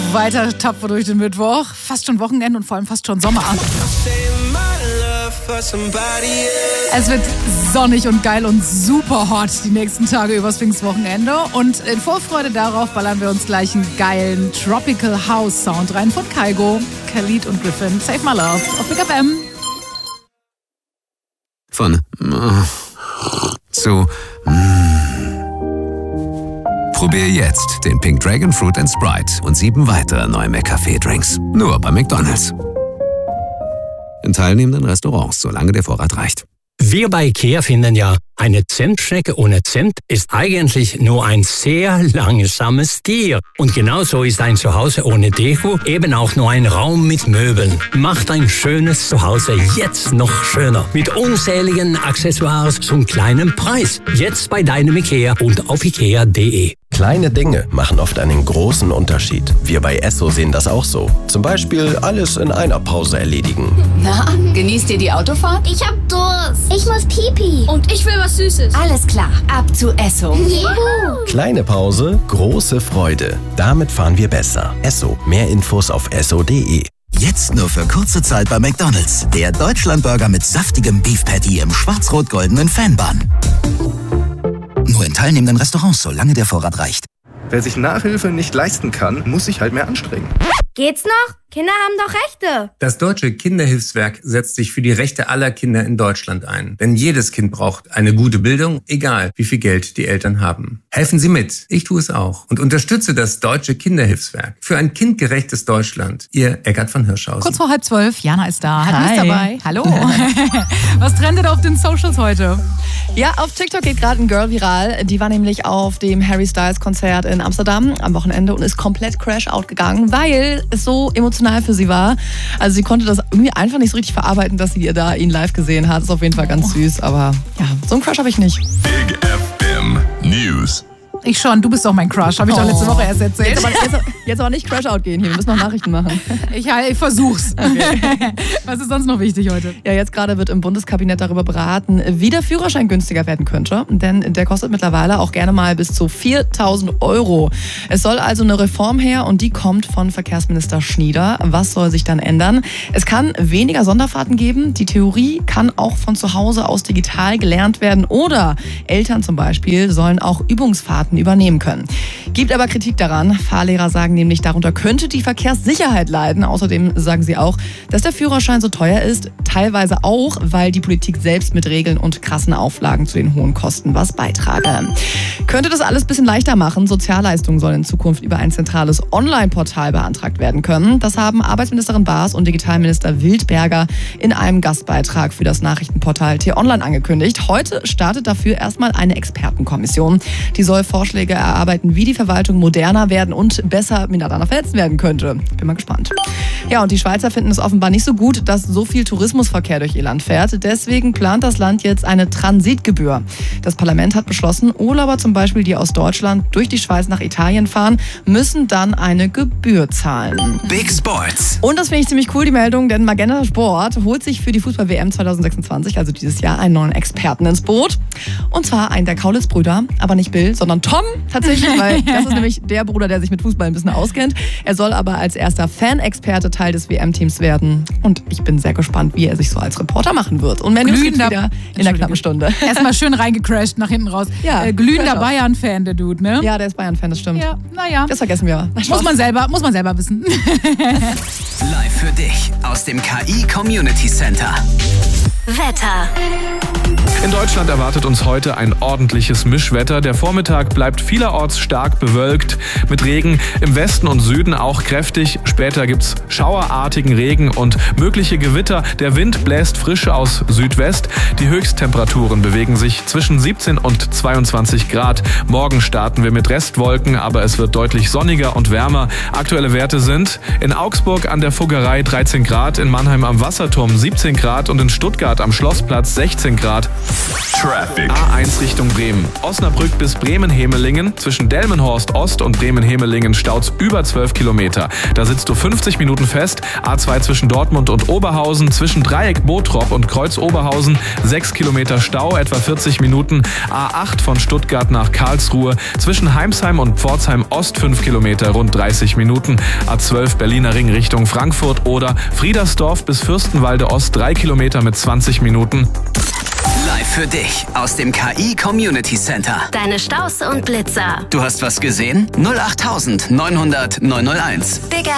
weiter tapfer durch den Mittwoch. Fast schon Wochenende und vor allem fast schon Sommer. Es wird sonnig und geil und super hot die nächsten Tage übers Pfingstwochenende. Und in Vorfreude darauf ballern wir uns gleich einen geilen Tropical House Sound rein von Kygo, Khalid und Griffin. Save My Love auf Big FM. Von zu Probier jetzt den Pink Dragon Fruit & Sprite und 7 weitere neue McCafé-Drinks. Nur bei McDonald's. In teilnehmenden Restaurants, solange der Vorrat reicht. Wir bei IKEA finden ja, eine Zimtschnecke ohne Zimt ist eigentlich nur ein sehr langsames Tier. Und genauso ist ein Zuhause ohne Deko eben auch nur ein Raum mit Möbeln. Macht ein schönes Zuhause jetzt noch schöner. Mit unzähligen Accessoires zum kleinen Preis. Jetzt bei deinem IKEA und auf ikea.de. Kleine Dinge machen oft einen großen Unterschied. Wir bei Esso sehen das auch so. Zum Beispiel alles in einer Pause erledigen. Na, genießt ihr die Autofahrt? Ich hab Durst. Ich muss Pipi. Und ich will was Süßes. Alles klar, ab zu Esso. Juhu. Kleine Pause, große Freude. Damit fahren wir besser. Esso. Mehr Infos auf esso.de. Jetzt nur für kurze Zeit bei McDonald's. Der Deutschlandburger mit saftigem Beef Patty im schwarz-rot-goldenen Fanbun. Nur in teilnehmenden Restaurants, solange der Vorrat reicht. Wer sich Nachhilfe nicht leisten kann, muss sich halt mehr anstrengen. Geht's noch? Kinder haben doch Rechte. Das Deutsche Kinderhilfswerk setzt sich für die Rechte aller Kinder in Deutschland ein. Denn jedes Kind braucht eine gute Bildung, egal wie viel Geld die Eltern haben. Helfen Sie mit. Ich tue es auch. Und unterstütze das Deutsche Kinderhilfswerk. Für ein kindgerechtes Deutschland. Ihr Eckart von Hirschhausen. Kurz vor 11:30, Jana ist da. Hi. Hat mich dabei. Hallo. Was trendet auf den Socials heute? Ja, auf TikTok geht gerade ein Girl viral. Die war nämlich auf dem Harry Styles Konzert in Amsterdam am Wochenende und ist komplett Crash-Out gegangen, weil es so emotional für sie war. Also sie konnte das irgendwie einfach nicht so richtig verarbeiten, dass sie da ihn live gesehen hat. Ist auf jeden Fall ganz süß, aber ja, so einen Crush habe ich nicht. Big FM News. Ich schon, du bist doch mein Crush, habe ich doch letzte Woche erst erzählt. Jetzt aber nicht Crash-Out gehen hier, wir müssen noch Nachrichten machen. Ich versuch's. Okay. Was ist sonst noch wichtig heute? Ja, jetzt gerade wird im Bundeskabinett darüber beraten, wie der Führerschein günstiger werden könnte. Denn der kostet mittlerweile auch gerne mal bis zu 4.000 €. Es soll also eine Reform her und die kommt von Verkehrsminister Schnieder. Was soll sich dann ändern? Es kann weniger Sonderfahrten geben. Die Theorie kann auch von zu Hause aus digital gelernt werden. Oder Eltern zum Beispiel sollen auch Übungsfahrten übernehmen können. Gibt aber Kritik daran. Fahrlehrer sagen nämlich, darunter könnte die Verkehrssicherheit leiden. Außerdem sagen sie auch, dass der Führerschein so teuer ist, teilweise auch, weil die Politik selbst mit Regeln und krassen Auflagen zu den hohen Kosten was beitrage. Könnte das alles ein bisschen leichter machen. Sozialleistungen sollen in Zukunft über ein zentrales Online-Portal beantragt werden können. Das haben Arbeitsministerin Baas und Digitalminister Wildberger in einem Gastbeitrag für das Nachrichtenportal T-Online angekündigt. Heute startet dafür erstmal eine Expertenkommission. Die soll Vorschläge erarbeiten, wie die Verwaltung moderner werden und besser miteinander vernetzt werden könnte. Bin mal gespannt. Ja, und die Schweizer finden es offenbar nicht so gut, dass so viel Tourismusverkehr durch ihr Land fährt. Deswegen plant das Land jetzt eine Transitgebühr. Das Parlament hat beschlossen, Urlauber zum Beispiel, die aus Deutschland durch die Schweiz nach Italien fahren, müssen dann eine Gebühr zahlen. Big Sports. Und das finde ich ziemlich cool, die Meldung, denn Magenta Sport holt sich für die Fußball-WM 2026, also dieses Jahr, einen neuen Experten ins Boot. Und zwar einen der Kaulitz-Brüder, aber nicht Bill, sondern Tom tatsächlich, weil das ist nämlich der Bruder, der sich mit Fußball ein bisschen auskennt. Er soll aber als erster Fan-Experte Teil des WM-Teams werden. Und ich bin sehr gespannt, wie er sich so als Reporter machen wird. Und mehr News gibt's wieder in der knappen Stunde. Erstmal schön reingecrasht nach hinten raus. Ja, glühender Bayern-Fan, der Dude, ne? Ja, der ist Bayern-Fan, das stimmt. Ja, naja. Das vergessen wir. Muss man selber wissen. Live für dich aus dem KI Community Center. Wetter. In Deutschland erwartet uns heute ein ordentliches Mischwetter. Der Vormittag bleibt vielerorts stark bewölkt, mit Regen im Westen und Süden auch kräftig. Später gibt's schauerartigen Regen und mögliche Gewitter. Der Wind bläst frisch aus Südwest. Die Höchsttemperaturen bewegen sich zwischen 17 und 22 Grad. Morgen starten wir mit Restwolken, aber es wird deutlich sonniger und wärmer. Aktuelle Werte sind in Augsburg an der Fuggerei 13 Grad, in Mannheim am Wasserturm 17 Grad und in Stuttgart Stuttgart am Schlossplatz 16 Grad. Traffic. A1 Richtung Bremen. Osnabrück bis Bremen-Hemelingen. Zwischen Delmenhorst Ost und Bremen-Hemelingen staut's über 12 Kilometer. Da sitzt du 50 Minuten fest. A2 zwischen Dortmund und Oberhausen. Zwischen Dreieck Bottrop und Kreuz Oberhausen 6 Kilometer Stau, etwa 40 Minuten. A8 von Stuttgart nach Karlsruhe. Zwischen Heimsheim und Pforzheim Ost 5 Kilometer, rund 30 Minuten. A12 Berliner Ring Richtung Frankfurt oder Friedersdorf bis Fürstenwalde Ost 3 Kilometer mit 20 Minuten. Live für dich aus dem KI Community Center. Deine Staus und Blitzer. Du hast was gesehen? 08900 901. Big